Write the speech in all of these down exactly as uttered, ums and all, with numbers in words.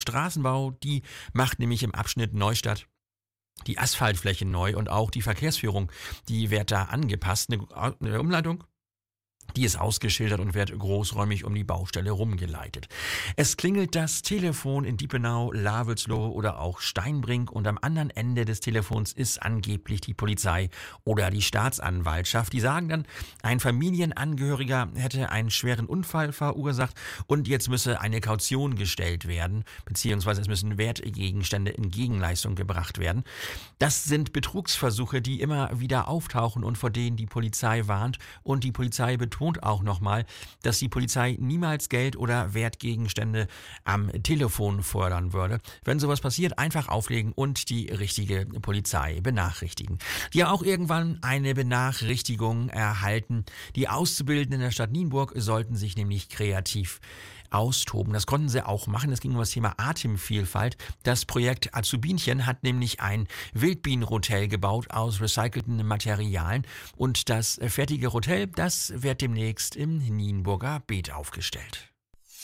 Straßenbau, die macht nämlich im Abschnitt Neustadt die Asphaltfläche neu und auch die Verkehrsführung, die wird da angepasst. Eine, eine Umleitung, die ist ausgeschildert und wird großräumig um die Baustelle rumgeleitet. Es klingelt das Telefon in Diepenau, Lavelsloh oder auch Steinbrink und am anderen Ende des Telefons ist angeblich die Polizei oder die Staatsanwaltschaft. Die sagen dann, ein Familienangehöriger hätte einen schweren Unfall verursacht und jetzt müsse eine Kaution gestellt werden, beziehungsweise es müssen Wertgegenstände in Gegenleistung gebracht werden. Das sind Betrugsversuche, die immer wieder auftauchen und vor denen die Polizei warnt und die Polizei betont auch nochmal, dass die Polizei niemals Geld oder Wertgegenstände am Telefon fordern würde. Wenn sowas passiert, einfach auflegen und die richtige Polizei benachrichtigen. Die ja auch irgendwann eine Benachrichtigung erhalten. Die Auszubildenden in der Stadt Nienburg sollten sich nämlich kreativ austoben. Das konnten sie auch machen. Es ging um das Thema Atemvielfalt. Das Projekt Azubinchen hat nämlich ein Wildbienenhotel gebaut aus recycelten Materialien und das fertige Hotel, das wird demnächst im Nienburger Beet aufgestellt.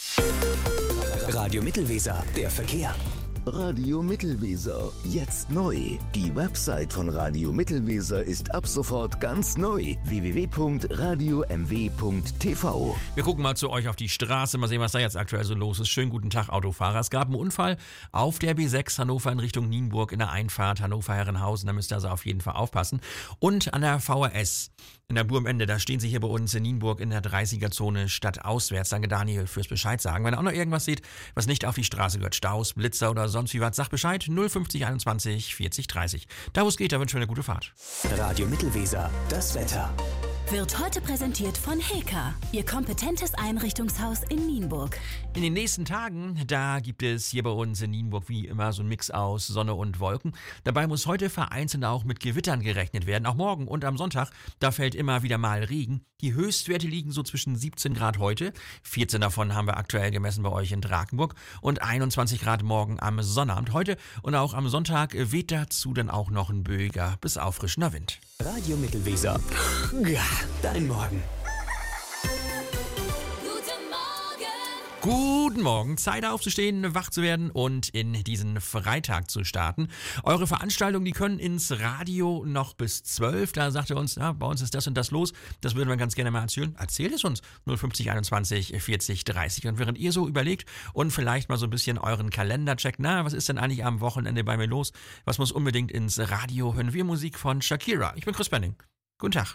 Radio Mittelweser, der Verkehr. Radio Mittelweser, jetzt neu. Die Website von Radio Mittelweser ist ab sofort ganz neu. w w w punkt radio m w punkt t v. Wir gucken mal zu euch auf die Straße, mal sehen, was da jetzt aktuell so los ist. Schönen guten Tag, Autofahrer. Es gab einen Unfall auf der B sechs Hannover in Richtung Nienburg in der Einfahrt Hannover-Herrenhausen. Da müsst ihr also auf jeden Fall aufpassen. Und an der V H S in der Burmende, da stehen sie hier bei uns in Nienburg in der dreißiger-Zone stadtauswärts. Danke Daniel fürs Bescheid sagen. Wenn ihr auch noch irgendwas seht, was nicht auf die Straße gehört, Staus, Blitzer oder sonst wie was, sagt Bescheid. null fünfzig einundzwanzig vierzig dreißig. Da wo es geht, da wünschen wir eine gute Fahrt. Radio Mittelweser, das Wetter. Wird heute präsentiert von Heka, Ihr kompetentes Einrichtungshaus in Nienburg. In den nächsten Tagen, da gibt es hier bei uns in Nienburg wie immer so ein Mix aus Sonne und Wolken. Dabei muss heute vereinzelt auch mit Gewittern gerechnet werden. Auch morgen und am Sonntag, da fällt immer wieder mal Regen. Die Höchstwerte liegen so zwischen siebzehn Grad heute, vierzehn davon haben wir aktuell gemessen bei euch in Drakenburg und einundzwanzig Grad morgen am Sonnabend. Heute und auch am Sonntag weht dazu dann auch noch ein böiger bis auffrischender Wind. Radio Mittelweser. Ja, dein Morgen. Guten Morgen, Zeit aufzustehen, wach zu werden und in diesen Freitag zu starten. Eure Veranstaltungen, die können ins Radio noch bis zwölf. Da sagt ihr uns, ja, bei uns ist das und das los. Das würden wir ganz gerne mal erzählen. Erzählt es uns. null fünfzig einundzwanzig vierzig dreißig. Und während ihr so überlegt und vielleicht mal so ein bisschen euren Kalender checkt, na, was ist denn eigentlich am Wochenende bei mir los? Was muss unbedingt ins Radio? Hören wir Musik von Shakira. Ich bin Chris Benning. Guten Tag.